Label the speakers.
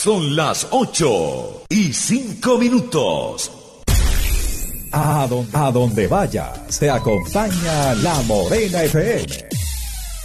Speaker 1: Son las 8:05.
Speaker 2: A donde vayas, te acompaña La Morena FM.